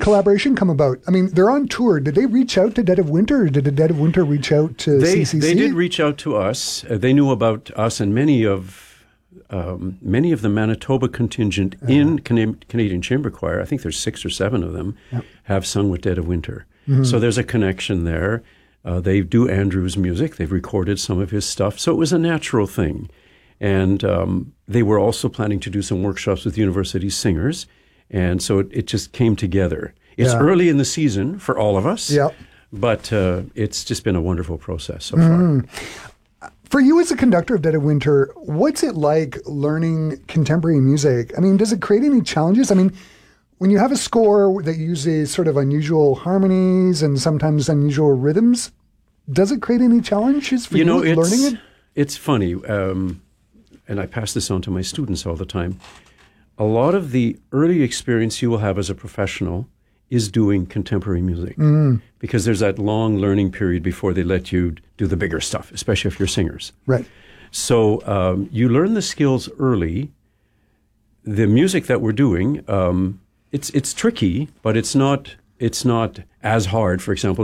collaboration come about? I mean, they're on tour. Did they reach out to Dead of Winter, or did the Dead of Winter reach out to CCC? They did reach out to us. They knew about us and many of the Manitoba contingent in Canadian Chamber Choir. I think there's 6 or 7 of them have sung with Dead of Winter. Mm-hmm. So there's a connection there. They do Andrew's music. They've recorded some of his stuff. So it was a natural thing. And they were also planning to do some workshops with university singers. And so it just came together. It's early in the season for all of us, but it's just been a wonderful process so far. For you as a conductor of Dead of Winter, what's it like learning contemporary music? I mean, does it create any challenges? I mean, when you have a score that uses sort of unusual harmonies and sometimes unusual rhythms, does it create any challenges for you learning it? It's funny, and I pass this on to my students all the time. A lot of the early experience you will have as a professional is doing contemporary music because there's that long learning period before they let you do the bigger stuff, especially if you're singers. Right. So you learn the skills early. The music that we're doing, it's tricky, but it's not as hard, for example,